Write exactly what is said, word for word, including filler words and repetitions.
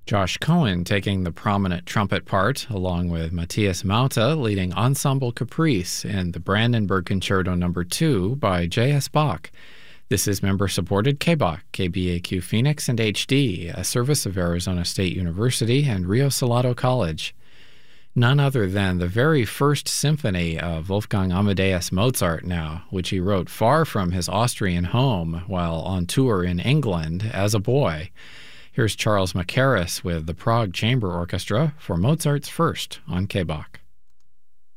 Josh Cohen taking the prominent trumpet part, along with Matthias Mauta leading Ensemble Caprice in the Brandenburg Concerto number two by J S. Bach. This is member-supported K B A Q, K B A Q Phoenix and H D, a service of Arizona State University and Rio Salado College. None other than the very first symphony of Wolfgang Amadeus Mozart now, which he wrote far from his Austrian home while on tour in England as a boy. Here's Charles Mackerras with the Prague Chamber Orchestra for Mozart's First on K B A Q.